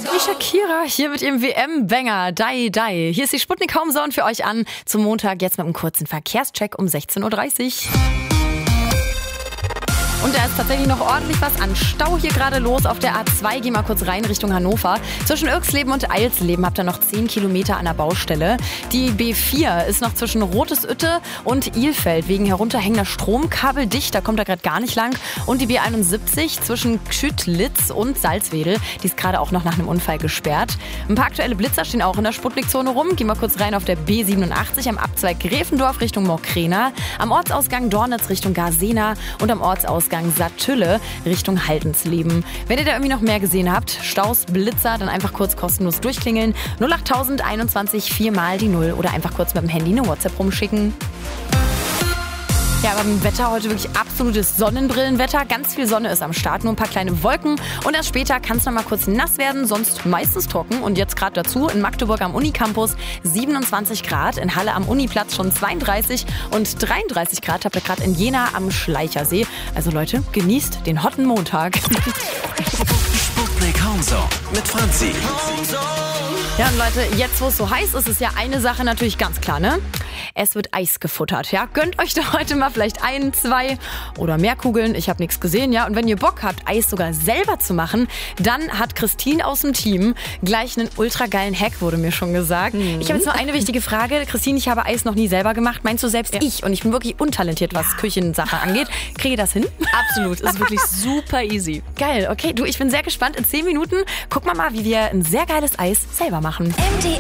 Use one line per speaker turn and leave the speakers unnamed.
Die Shakira hier mit ihrem WM-Banger Die Die. Hier ist die Sputnik Homezone für euch an. Zum Montag jetzt mit einem kurzen Verkehrscheck um 16.30 Uhr. Und da ist tatsächlich noch ordentlich was an Stau hier gerade los auf der A2. Geh mal kurz rein Richtung Hannover. Zwischen Irxleben und Eilsleben habt ihr noch 10 Kilometer an der Baustelle. Die B4 ist noch zwischen Rotesütte und Ilfeld wegen herunterhängender Stromkabel dicht. Da kommt er gerade gar nicht lang. Und die B71 zwischen Schüttlitz und Salzwedel. Die ist gerade auch noch nach einem Unfall gesperrt. Ein paar aktuelle Blitzer stehen auch in der Sputnik-Zone rum. Geh mal kurz rein auf der B87 am Abzweig Gräfendorf Richtung Morkrena. Am Ortsausgang Dornitz Richtung Garsena und am Ortsausgang Sattülle Richtung Haltensleben. Wenn ihr da irgendwie noch mehr gesehen habt, Staus, Blitzer, dann einfach kurz kostenlos durchklingeln. 08021 4 mal die 0 oder einfach kurz mit dem Handy eine WhatsApp rumschicken. Ja, aber im Wetter heute wirklich absolutes Sonnenbrillenwetter. Ganz viel Sonne ist am Start, nur ein paar kleine Wolken. Und erst später kann es noch mal kurz nass werden, sonst meistens trocken. Und jetzt gerade dazu in Magdeburg am Unicampus 27 Grad, in Halle am Uniplatz schon 32 und 33 Grad habt ihr gerade in Jena am Schleichersee. Also Leute, genießt den hotten Montag.
Sputnik Homezone mit Franzi.
Ja, und Leute, jetzt wo es so heiß ist, ist ja eine Sache natürlich ganz klar, ne? Es wird Eis gefuttert, ja? Gönnt euch da heute mal vielleicht 1, 2 oder mehr Kugeln. Ich habe nichts gesehen, ja? Und wenn ihr Bock habt, Eis sogar selber zu machen, dann hat Christine aus dem Team gleich einen ultra geilen Hack, wurde mir schon gesagt. Ich habe jetzt nur eine wichtige Frage. Christine, ich habe Eis noch nie selber gemacht. Meinst du selbst ich? Und ich bin wirklich untalentiert, was Küchensache angeht. Kriege ich das hin?
Absolut, ist wirklich super easy.
Geil, okay. Du, ich bin sehr gespannt. In 10 Minuten gucken wir mal, wie wir ein sehr geiles Eis selber machen.